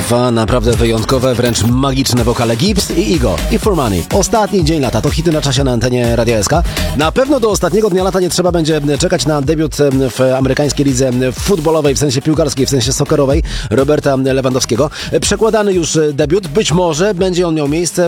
Dwa naprawdę wyjątkowe, wręcz magiczne wokale Gibbs i Igo i For Money. Ostatni dzień lata, to hity na czasie na antenie Radia SK. Na pewno do ostatniego dnia lata nie trzeba będzie czekać na debiut w amerykańskiej lidze futbolowej, w sensie piłkarskiej, w sensie soccerowej Roberta Lewandowskiego. Przekładany już debiut, być może będzie on miał miejsce